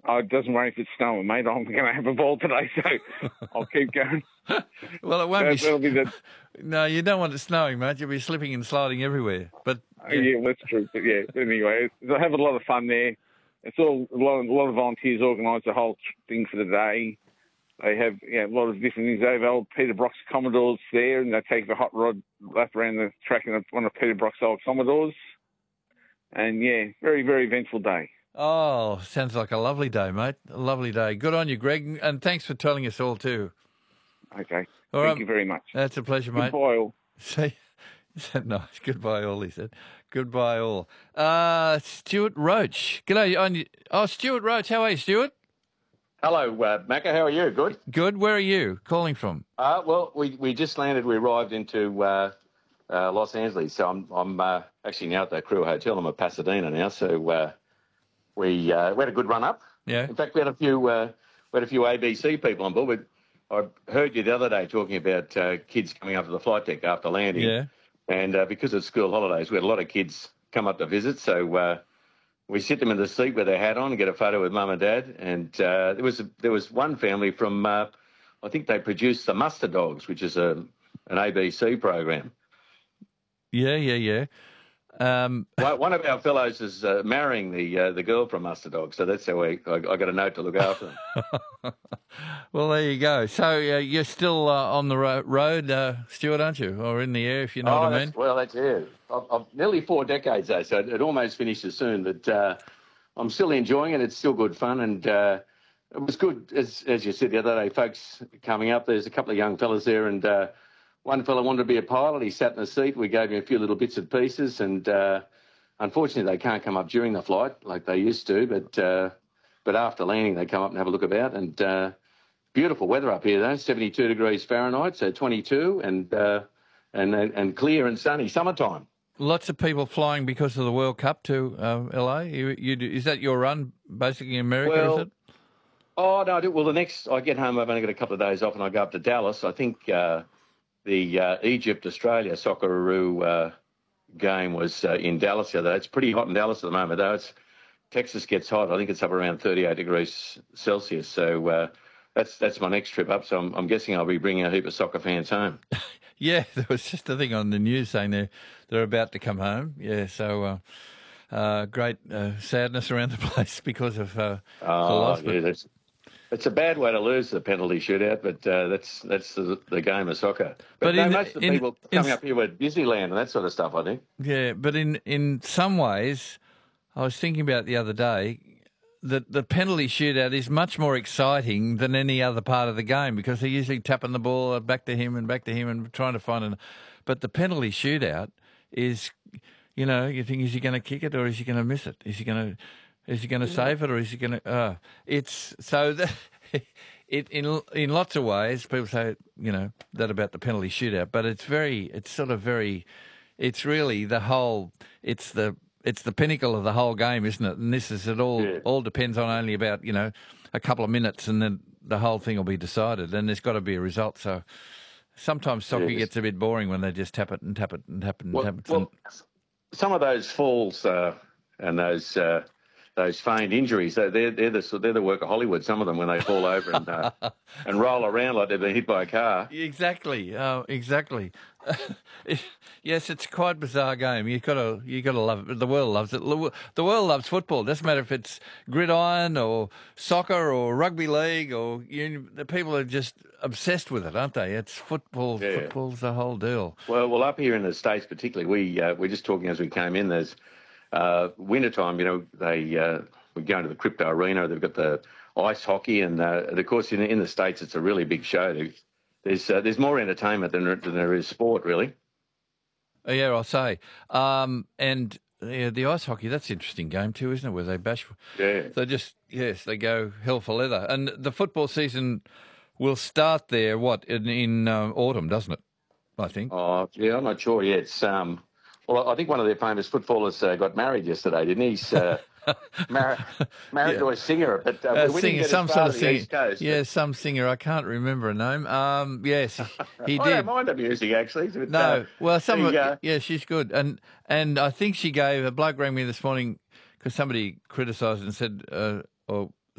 Oh, it doesn't worry if it's snowing, mate. I'm going to have a ball today, so I'll keep going. Well, it won't That'll be the... No, you don't want it snowing, mate. You'll be slipping and sliding everywhere. But yeah, that's true. But yeah, but anyway, I have a lot of fun there. It's all a lot of volunteers organise the whole thing for the day. They have a lot of different things. They have old Peter Brock's Commodores there, and they take the hot rod lap around the track in one of Peter Brock's old Commodores. And yeah, very, very eventful day. Oh, sounds like a lovely day, mate. A lovely day. Good on you, Greg, and thanks for telling us all too. Okay. Thank you very much. That's a pleasure, mate. Goodbye all. See, is that nice? Goodbye all, he said. Goodbye all. Stuart Roach. G'day. Oh, Stuart Roach. How are you, Stuart? Hello, Macca. How are you? Good? Good. Where are you calling from? Well, we just landed. We arrived into Los Angeles. So I'm actually now at the Crew Hotel. I'm at Pasadena now. So we had a good run up. Yeah. In fact, we had a few ABC people on board. I heard you the other day talking about kids coming up to the flight deck after landing. Yeah. And because of school holidays, we had a lot of kids come up to visit. So we sit them in the seat with their hat on and get a photo with mum and dad. And there was one family from, I think they produced the Mustard Dogs, which is an ABC program. Yeah. One of our fellows is marrying the girl from Mustard Dogs, so that's how I got a note to look after them. Well, there you go. So you're still on the road, Stuart, aren't you? Or in the air, if you know what I mean? Well, that's it. I've nearly 4 decades, though, so it almost finishes soon. But I'm still enjoying it. It's still good fun. And it was good, as you said the other day, folks coming up. There's a couple of young fellas there, and one fellow wanted to be a pilot. He sat in the seat. We gave him a few little bits and pieces. And unfortunately, they can't come up during the flight like they used to. But after landing, they come up and have a look about. And beautiful weather up here, though, 72 degrees Fahrenheit, so 22, and clear and sunny summertime. Lots of people flying because of the World Cup to LA. Is that your run, basically, in America, is it? Oh, no, well, the next, I get home, I've only got a couple of days off, and I go up to Dallas. I think the Egypt-Australia Socceroo game was in Dallas the other day. It's pretty hot in Dallas at the moment, though. Texas gets hot. I think it's up around 38 degrees Celsius, so that's my next trip up. So I'm guessing I'll be bringing a heap of soccer fans home. Yeah, there was just a thing on the news saying they're about to come home. Yeah, so great sadness around the place because of the loss. Yeah, it's a bad way to lose the penalty shootout, but that's the game of soccer. But most of the people coming up here were Disneyland and that sort of stuff, I think. Yeah, but in some ways, I was thinking about the other day, that the penalty shootout is much more exciting than any other part of the game because they're usually tapping the ball back to him and trying to find But the penalty shootout is, you think, is he going to kick it or is he going to miss it? Is he going to save it or is he going to? It's so that in lots of ways people say that about the penalty shootout, but it's really the whole. It's the pinnacle of the whole game, isn't it? And this is it all. Yeah. All depends on only about a couple of minutes, and then the whole thing will be decided. And there's got to be a result. So sometimes soccer gets a bit boring when they just tap it and tap it and tap it and tap it. Well, some of those falls and those feigned injuries, they're the work of Hollywood. Some of them when they fall over and roll around like they've been hit by a car. Exactly. Exactly. Yes, it's quite a bizarre game. You got to love it. The world loves it. The world loves football. It doesn't matter if it's gridiron or soccer or rugby league or the people are just obsessed with it, aren't they? It's football. Yeah. Football's the whole deal. Well, up here in the States, particularly, we're just talking as we came in. There's wintertime. We go into the Crypto Arena. They've got the ice hockey, and of course in the States, it's a really big show. There's more entertainment than there is sport, really. Yeah, I'll say. And the ice hockey, that's an interesting game too, isn't it? Where they bash. Yeah. They go hell for leather. And the football season will start there, in autumn, doesn't it? I think. Oh, yeah, I'm not sure yet. It's, well, I think one of their famous footballers got married yesterday, didn't he? He's married to a singer, but we didn't get some sort of singer. East Coast, some singer. I can't remember her name. Yes, he did. I don't mind the music actually. But, no, well, she's good, and I think she gave. A bloke rang me this morning because somebody criticised and said, or